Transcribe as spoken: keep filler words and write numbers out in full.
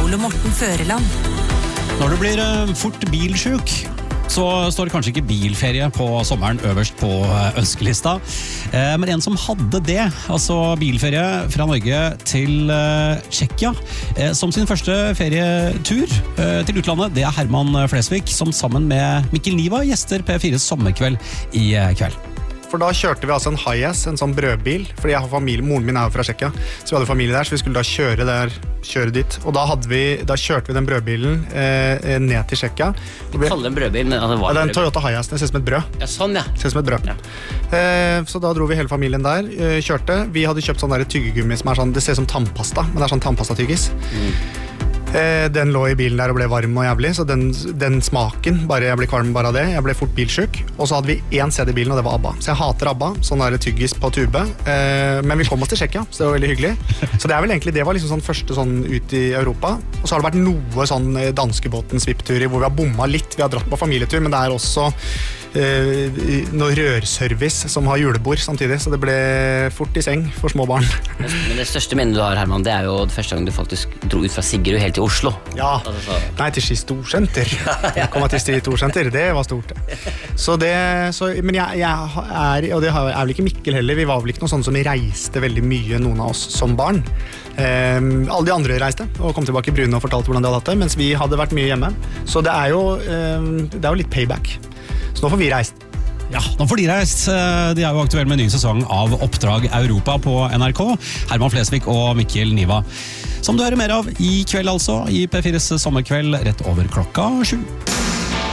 Ole Morten Føreland. Når du blir uh, fort bilsjuk, så står det kanskje ikke bilferie på sommeren øverst på ønskelista. Eh, men en som hadde det, altså bilferie fra Norge til eh, Tsjekkia, eh, som sin første ferietur eh, til utlandet, det er Herman Flesvig, som sammen med Mikkel Niva gjester P fires sommerkveld i eh, kveld. For da kjørte vi altså en Hiace, en sånn brødbil, fordi jeg har familie, moren min er jo fra Tsjekkia, så vi hadde familie der, så vi skulle da kjøre der, kjøre dit. Og da, hadde vi, da kjørte vi den brødbilen eh, ned til Tsjekkia. Du kaller det en brødbil, men det var ja, det er en Toyota Hiace, det ser ut som et brød. Ja, sånn, ja. Det ser ut som et brød. Ja. Eh, så da dro vi hele familien der, eh, kjørte. Vi hadde kjøpt sånn der tyggegummi som er sånn, det ser ut som tannpasta, men det er sånn tannpastatyggis. Mm. Den lå i bilen der og ble varm og jævlig, så den, den smaken, bare jeg ble kvalm bare av det, jeg ble fort bilsjuk, og så hadde vi én C D i bilen, og det var ABBA. Så jeg hater ABBA, sånn der tyggis på tube, men vi kom oss til Tsjekkia, så det var veldig hyggelig. Så det er vel egentlig, det var liksom sånn første sånn ut i Europa, og så har det vært noe sånn danskebåten svippturer, hvor vi har bomma litt, vi har dratt på familietur, men det er også Uh, noe rørservice som har julebord samtidig, så det ble fort i seng for små barn. Men det største minnet du har, Herman, det er jo det første gang du faktisk dro ut fra Siggerud helt til Oslo. Ja, altså, nei, til Ski Storsenter. Jeg kom til Ski Storsenter, det var stort. Så det, så, men jeg, jeg er, og det er vel ikke Mikkel heller, vi var vel ikke noe sånn som reiste veldig mye, noen av oss som barn. Um, alle de andre reiste og kom tilbake i Brune og fortalte hvordan de hadde hatt det, mens vi hadde vært mye hjemme. Så det er jo, um, det er jo litt payback. Så nå får vi reist. Ja, nå får de reist. De er jo aktuelle med en ny sesong av Oppdrag Europa på N R K. Herman Flesvig og Mikkel Niva. Som du hører mer av i kveld altså, i P fires sommerkveld rett over klokka sju.